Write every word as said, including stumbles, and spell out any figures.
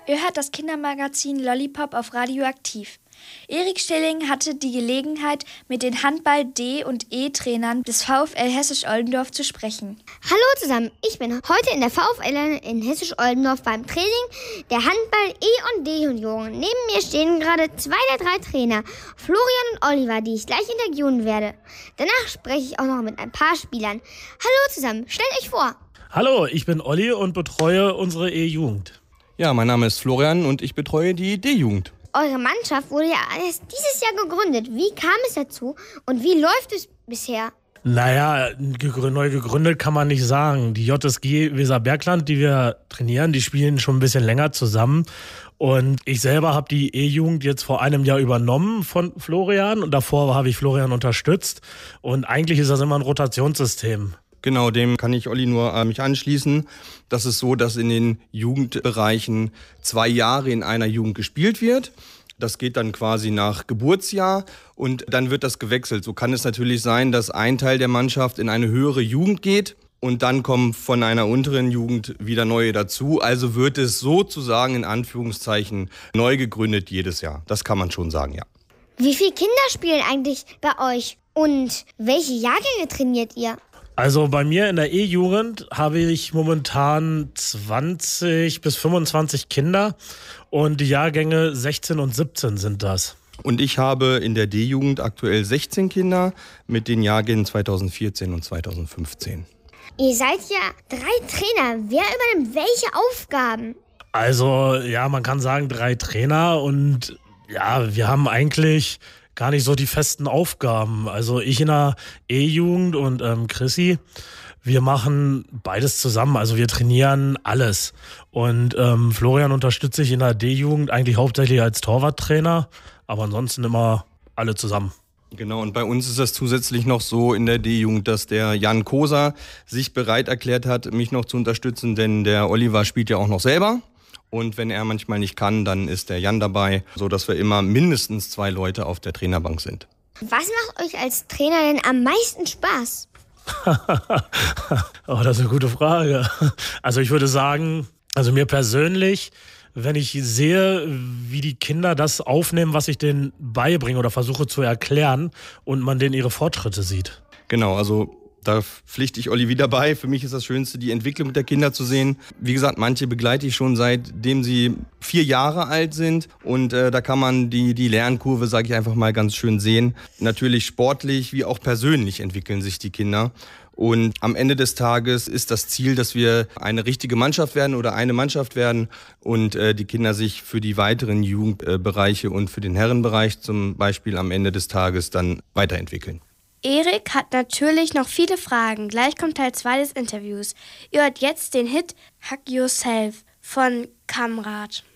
Ihr hört das Kindermagazin Lollipop auf Radioaktiv. Erik Stilling hatte die Gelegenheit, mit den Handball-D- und E-Trainern des VfL Hessisch-Oldendorf zu sprechen. Hallo zusammen, ich bin heute in der VfL in Hessisch-Oldendorf beim Training der Handball-E- und D-Junioren. Neben mir stehen gerade zwei der drei Trainer, Florian und Oliver, die ich gleich interviewen werde. Danach spreche ich auch noch mit ein paar Spielern. Hallo zusammen, stellt euch vor. Hallo, ich bin Olli und betreue unsere E-Jugend. Ja, mein Name ist Florian und ich betreue die D-Jugend. Eure Mannschaft wurde ja erst dieses Jahr gegründet. Wie kam es dazu und wie läuft es bisher? Naja, neu gegründet kann man nicht sagen. Die J S G Weserbergland, die wir trainieren, die spielen schon ein bisschen länger zusammen. Und ich selber habe die E-Jugend jetzt vor einem Jahr übernommen von Florian und davor habe ich Florian unterstützt. Und eigentlich ist das immer ein Rotationssystem. Genau, dem kann ich Olli nur äh, mich anschließen. Das ist so, dass in den Jugendbereichen zwei Jahre in einer Jugend gespielt wird. Das geht dann quasi nach Geburtsjahr und dann wird das gewechselt. So kann es natürlich sein, dass ein Teil der Mannschaft in eine höhere Jugend geht und dann kommen von einer unteren Jugend wieder neue dazu. Also wird es sozusagen in Anführungszeichen neu gegründet jedes Jahr. Das kann man schon sagen, ja. Wie viele Kinder spielen eigentlich bei euch und welche Jahrgänge trainiert ihr? Also bei mir in der E-Jugend habe ich momentan zwanzig bis fünfundzwanzig Kinder und die Jahrgänge sechzehn und siebzehn sind das. Und ich habe in der D-Jugend aktuell sechzehn Kinder mit den Jahrgängen zweitausendvierzehn und zweitausendfünfzehn. Ihr seid ja drei Trainer. Wer übernimmt welche Aufgaben? Also ja, man kann sagen drei Trainer und ja, wir haben eigentlich gar nicht so die festen Aufgaben. Also ich in der E-Jugend und ähm, Chrissy, wir machen beides zusammen. Also wir trainieren alles. Und ähm, Florian unterstütze ich in der D-Jugend eigentlich hauptsächlich als Torwarttrainer, aber ansonsten immer alle zusammen. Genau, und bei uns ist das zusätzlich noch so in der D-Jugend, dass der Jan Koser sich bereit erklärt hat, mich noch zu unterstützen, denn der Oliver spielt ja auch noch selber. Und wenn er manchmal nicht kann, dann ist der Jan dabei, sodass wir immer mindestens zwei Leute auf der Trainerbank sind. Was macht euch als Trainer denn am meisten Spaß? Oh, das ist eine gute Frage. Also ich würde sagen, also mir persönlich, wenn ich sehe, wie die Kinder das aufnehmen, was ich denen beibringe oder versuche zu erklären und man denen ihre Fortschritte sieht. Genau, also da pflichte ich Olli wieder bei. Für mich ist das Schönste, die Entwicklung der Kinder zu sehen. Wie gesagt, manche begleite ich schon seitdem sie vier Jahre alt sind. Und äh, da kann man die, die Lernkurve, sage ich einfach mal, ganz schön sehen. Natürlich sportlich wie auch persönlich entwickeln sich die Kinder. Und am Ende des Tages ist das Ziel, dass wir eine richtige Mannschaft werden oder eine Mannschaft werden und äh, die Kinder sich für die weiteren Jugendbereiche und für den Herrenbereich zum Beispiel am Ende des Tages dann weiterentwickeln. Erik hat natürlich noch viele Fragen. Gleich kommt Teil zwei des Interviews. Ihr hört jetzt den Hit Hug Yourself von Kamrat.